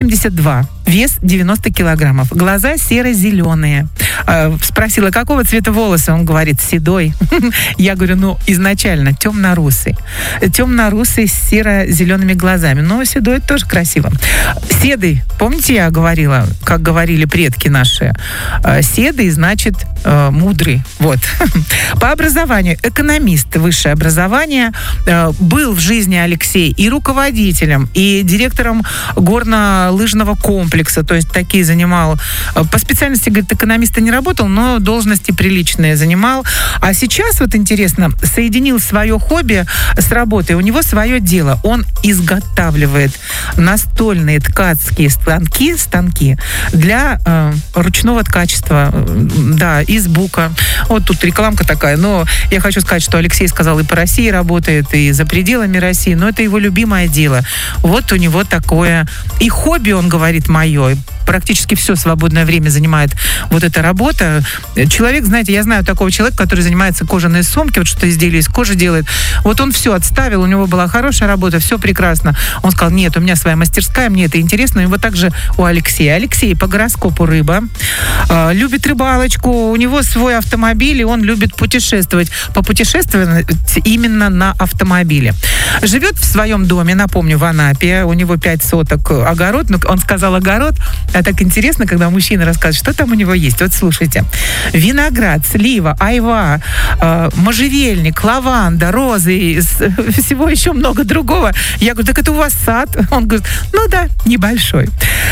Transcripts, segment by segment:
1,82 м, вес 90 килограммов, глаза серо-зеленые. Спросила, какого цвета волосы? Он говорит, седой. Я говорю, изначально темно-русый. Темно-русый с серо-зелеными глазами. Но седой это тоже красиво. Седый, помните, я говорила, как говорили предки наши? Седый значит мудрый. Вот. По образованию экономист, высшее образование. Был в жизни Алексей и руководителем, и директором горно-лыжного комплекса. То есть такие занимал. По специальности, говорит, экономиста не работал, но должности приличные занимал. А сейчас, вот интересно, соединил свое хобби с работой. У него свое дело. Он изготавливает настольные ткацкие станки для ручного ткачества. Да, из бука. Вот тут рекламка такая. Но я хочу сказать, что Алексей сказал, и по России работает, и за пределами России. Но это его любимое дело. Вот у него такое. И хобби, он говорит, мое. Практически все свободное время занимает вот эта работа. Человек, знаете, я знаю такого человека, который занимается кожаной сумки, вот что изделие из кожи делает. Вот он все отставил, у него была хорошая работа, все прекрасно. Он сказал, нет, у меня своя мастерская, мне это интересно. И вот так же у Алексея. Алексей по гороскопу рыба, любит рыбалочку, у него свой автомобиль, и он любит путешествовать. Попутешествовать именно на автомобиле. Живет в своем доме, напомню, в Анапе. У него 5 соток огород. Ну, он сказал огород. А так интересно, когда мужчина рассказывает, что там у него есть. Вот слушайте. Виноград, слива, айва, можжевельник, лаванда, розы, всего еще много другого. Я говорю, так это у вас сад? Он говорит, ну да, небольшой.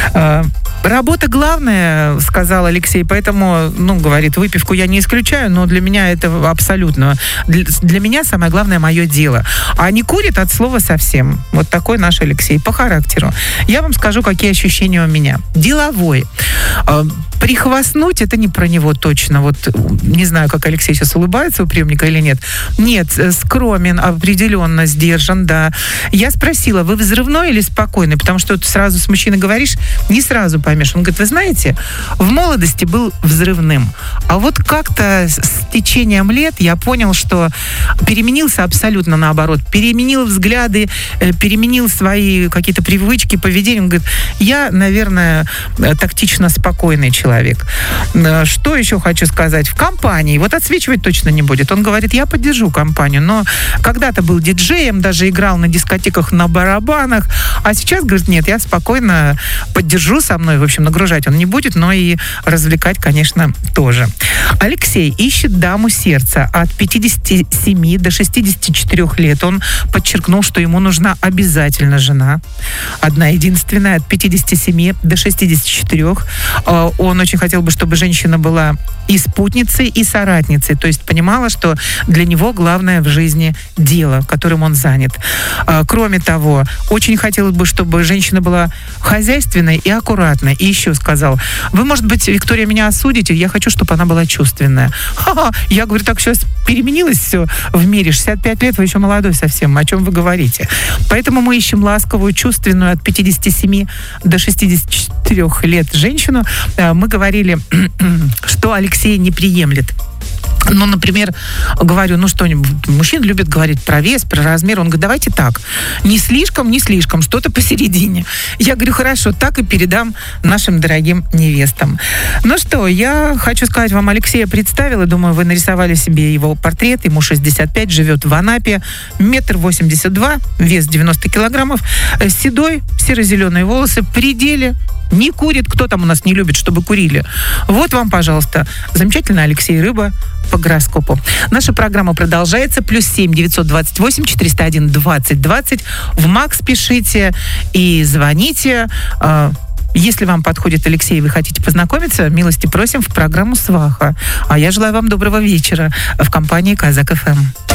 Работа главная, сказал Алексей, поэтому, говорит, выпивку я не исключаю, но для меня это абсолютно... Для меня самое главное мое дело. А не курит от слова совсем. Вот такой наш Алексей по характеру. Я вам скажу, какие ощущения у меня. Деловой. Прихвастнуть, это не про него точно. Вот не знаю, как Алексей сейчас улыбается у приемника или нет. Нет, скромен, определенно сдержан, да. Я спросила, вы взрывной или спокойный? Потому что сразу с мужчиной говоришь, не сразу поймешь. Он говорит, вы знаете, в молодости был взрывным. А вот как-то с течением лет я понял, что переменился абсолютно наоборот. Переменил взгляды, переменил свои какие-то привычки, поведение. Он говорит, я, наверное, тактично спокойный человек. Что еще хочу сказать? В компании, вот отсвечивать точно не будет. Он говорит, я поддержу компанию, но когда-то был диджеем, даже играл на дискотеках на барабанах, а сейчас, говорит, нет, я спокойно поддержу, со мной, в общем, нагружать он не будет, но и развлекать, конечно, тоже. Алексей ищет даму сердца от 57 до 64 лет. Он подчеркнул, что ему нужна обязательно жена. Одна единственная, от 57 до 64. Он очень хотел бы, чтобы женщина была и спутницей, и соратницей. То есть понимала, что для него главное в жизни дело, которым он занят. Кроме того, очень хотелось бы, чтобы женщина была хозяйственной и аккуратной. И еще сказал, вы, может быть, Виктория, меня осудите, я хочу, чтобы она была чувственная. Ха-ха. Я говорю, так сейчас переменилось все в мире. 65 лет, вы еще молодой совсем. О чем вы говорите? Поэтому мы ищем ласковую, чувственную от 57 до 64 лет женщину. Мы говорили, что Алексей не приемлет. Ну, например, говорю, что-нибудь, мужчина любит говорить про вес, про размер. Он говорит, давайте так, не слишком, что-то посередине. Я говорю, хорошо, так и передам нашим дорогим невестам. Ну что, я хочу сказать вам, Алексея представила, думаю, вы нарисовали себе его портрет, ему 65, живет в Анапе, 1,82 м, вес 90 килограммов, седой, серо-зеленые волосы, при деле, не курит, кто там у нас не любит, чтобы курили. Вот вам, пожалуйста, замечательный Алексей Рыба по гороскопу. Наша программа продолжается. +7 928 401 20 20. В МАКС пишите и звоните. Если вам подходит Алексей, и вы хотите познакомиться, милости просим в программу «Сваха». А я желаю вам доброго вечера в компании «Казак ФМ».